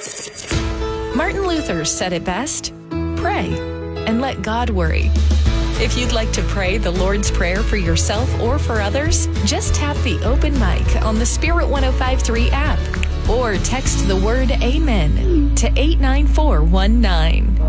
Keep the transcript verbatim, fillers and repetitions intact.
Martin Luther said it best: pray and let God worry. If you'd like to pray the Lord's Prayer for yourself or for others, just tap the open mic on the Spirit one oh five point three app or text the word AMEN to eight nine four one nine.